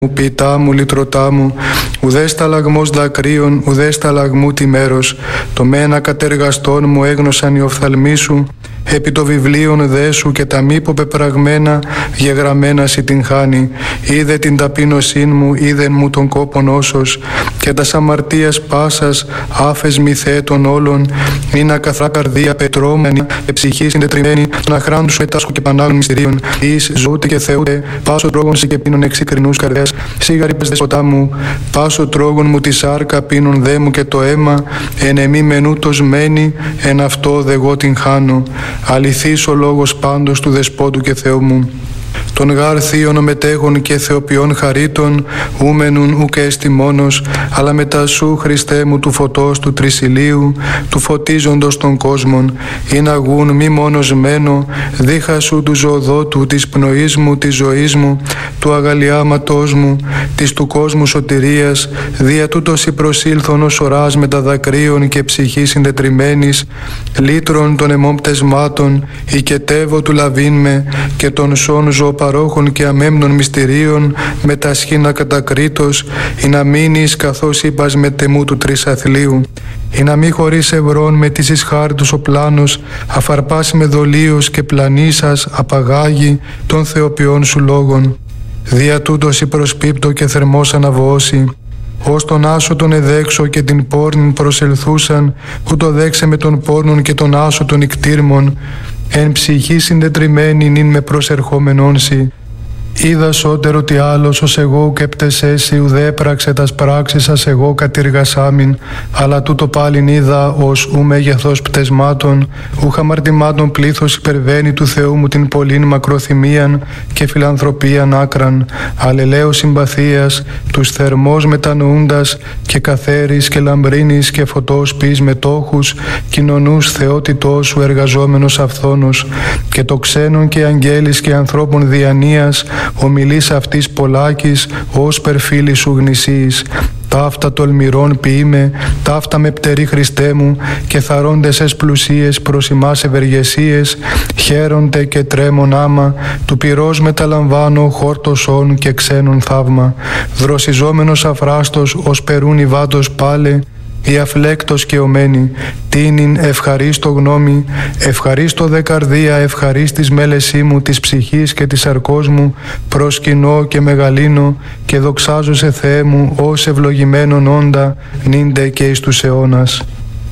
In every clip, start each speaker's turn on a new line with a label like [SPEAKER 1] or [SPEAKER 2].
[SPEAKER 1] Ποιητά μου, λυτρωτά μου, ουδέ σταλαγμός δακρύων, ουδέ σταλαγμού τη μέρος. Το μένα κατεργαστών μου έγνωσαν οι οφθαλμοί σου, επί το βιβλίον δε σου και τα μη πεπραγμένα γεγραμμένα σι την χάνει. Είδε την ταπείνωσήν μου, είδεν μου τον κόπον όσος, και τας αμαρτίας πάσας άφες μη θέτων όλων, είναι ακαθρά καρδία πετρώμενη, και ψυχή συντετριμένη, να χράντου σου ετάσκου και πανάγων μυστηρίων, εις ζούτε και θεούτε, πάσο τρόγων σι και πίνων εξικρινούς καρδιάς. Σιγαρίπες δεσποτά μου, πάσο τρόγων μου τη σάρκα πίνων δε μου και το αίμα, εν εμή μενούτος μένει, εν αυτό δε εγώ την χάνω. Αληθής ο λόγος πάντως του Δεσπότου και Θεού μου. Των γάρ θείων μετέχων και θεοποιών χαρίτων, ούμενουν ουκ έστι μόνος, αλλά μετά σου, Χριστέ μου, του φωτός του τρισιλίου, του φωτίζοντος των κόσμων, ειν αγούν μη μόνος μένω, δίχα σου του ζωοδότου, της πνοής μου, της ζωής μου, του αγαλιάματός μου, της του κόσμου σωτηρίας, δια τούτος η προσήλθον ως οράς μεταδακρύων και ψυχής συντετριμένης, λύτρων των αιμών πτεσμάτων, οικετεύω του λαβήν με, και των σών ζωοπαρόχων και αμέμνων μυστηρίων, με τα σχήνα κατακρίτως, ή να μείνεις καθώς είπας με τεμού του τρισαθλίου, ή να μη χωρίς ευρών με της εις χάρτους ο πλάνος, αφαρπάσει με δολίος και πλανήσας απαγάγει των θεοποιών σου λόγων. Δια τούτος η προσπίπτω και θερμός αναβώσει, ως τον άσο τον εδέξω και την πόρνην προσελθούσαν, ούτω δέξε με τον πόρνων και τον άσο των ικτήρμων, εν ψυχή συντετριμένη νυν με προσερχόμενον σοι. Είδα σώτερο τι άλλος ως εγώ ουκεπτεσέσι, ουδέ έπραξε τας πράξεις σας εγώ κατηργασάμιν, αλλά τούτο πάλιν είδα ως ου μέγεθος πτεσμάτων, ου χαμαρτημάτων πλήθος υπερβαίνει του Θεού μου την πολλήν μακροθυμίαν και φιλανθρωπίαν άκραν, αλληλέως συμπαθίας, τους θερμός μετανοούντας και καθαίρης και λαμπρίνης και φωτός πεις μετόχους, κοινωνούς θεότητός σου εργαζόμενος αυθόνος, και το ξένον και αγγέλης και ανθρώπων διανοίας, ομιλείς αυτής πολλάκης, ως περφίλη σου γνησίης. Ταύτα τολμηρών ποιείμαι, ταύτα με πτερή Χριστέ μου, και θαρώντες εσ πλουσίες προς ημάς ευεργεσίες, χαίρονται και τρέμον άμα, του πυρός μεταλαμβάνω χόρτωσον και ξένον θαύμα. Δροσιζόμενος αφράστος, ως περούν υβάτος πάλε, η αφλέκτος και ομένη, τίνην ευχαρίστω γνώμη, ευχαρίστω δε καρδία, ευχαρίστης μέλεσή μου της ψυχής και της αρκός μου, προσκυνώ και μεγαλύνω και δοξάζω σε Θεέ μου ως ευλογημένον όντα, νύντε και εις τους αιώνας.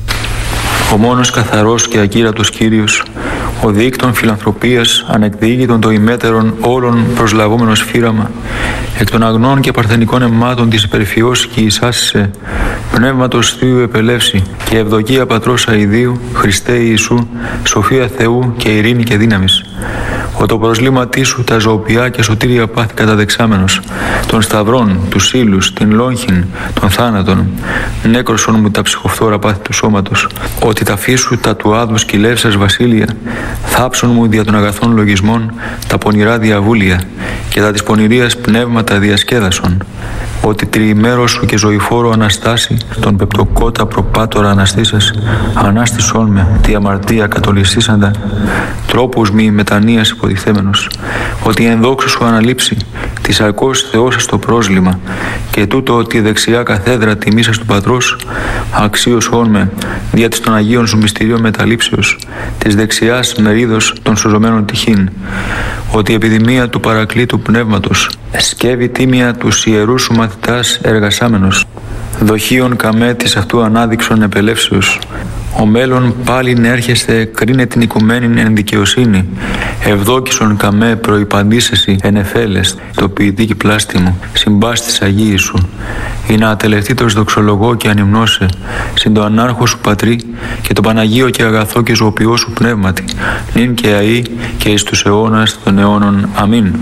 [SPEAKER 2] Ο μόνος καθαρός και ακύρατος Κύριος, ο δίκτων φιλανθρωπίας, ανεκδίκητον το ημέτερον όλων προσλαβόμενος φύραμα, εκ των αγνών και παρθενικών αιμάτων της υπερφιός και εισάσισε, πνεύματος Θείου επελεύσει και ευδοκία Πατρός αηδίου, Χριστέ Ιησού, σοφία Θεού και ειρήνη και δύναμης. Ο το προσλήματί σου τα ζωοποιά και σωτήρια πάθη καταδεξάμενος, των σταυρών, τους ύλους, την λόγχην, των θάνατων, νέκρωσον μου τα ψυχοφθόρα πάθη του σώματος, ότι τα φύσου τα του άδου σκυλεύσας βασίλεια, θάψον μου δια των αγαθών λογισμών τα πονηρά διαβούλια και τα της πονηρίας πνεύματα διασκέδασον, ότι τριημέρος σου και ζωηφόρο αναστάσει, τον πεπτοκότα προπάτορα αναστήσας, ανάστησόν με τη αμαρτία κατολιστήσαντα, τρόπους μη μετανοίας υποτιθέμενος, ότι εν δόξου σου αναλείψει, της αρκός Θεός σας το πρόσλημα, και τούτο ότι δεξιά καθέδρα τιμήσας του Πατρός, αξίωσόν με, δια της των Αγίων σου μυστηρίων μεταλήψεως, της δεξιάς μερίδος των σωζωμένων τυχήν, ότι η επιδημία του παρακλήτου πνεύματος, σκεύει τίμια τους ιερούς σου μαθητάς εργασάμενος, δοχείων καμέ της αυτού ανάδειξον επελεύσεως. Ο μέλλον πάλιν έρχεστε κρίνε την οικουμένην εν δικαιοσύνη, ευδόκησον καμέ προϋπαντήσεσι εν εφέλες, το ποιητήκη πλάστη μου, συμπάστης Αγίη σου, ή να ατελευτήτως δοξολογώ και ανυμνώσε, συν το ανάρχο σου Πατρί και το Παναγίο και αγαθό και ζωοποιό σου πνεύματι, νυν και αεί και εις τους αιώνας των αιώνων. Αμήν.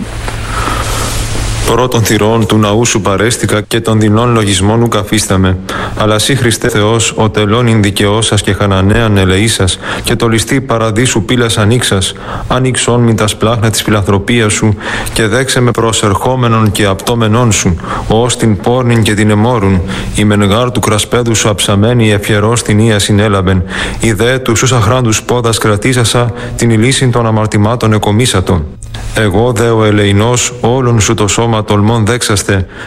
[SPEAKER 3] Πρώτων θυρών του ναού σου παρέστηκα και των δεινών λογισμών ου καφίσταμε. Αλλά σύ Χριστέ Θεός, ο τελώνην δικαιώσας και χανανέαν ελεήσας, και το ληστή παραδείσου πύλας ανοίξας, άνοιξον μην τα σπλάχνα της φιλανθρωπίας σου, και δέξε με προσερχόμενον και απτόμενον σου, ως την πόρνην και την εμόρουν, η μενγάρ του κρασπέδου σου αψαμένη ευχερός την ία συνέλαβεν, η δε του σους αχράντους πόδας κρατήσασα, την ηλίσιν των αμαρτημάτων εκομίσατο. Εγώ δε ο ελεηνός όλον σου το σώμα τολμών δέξαστε,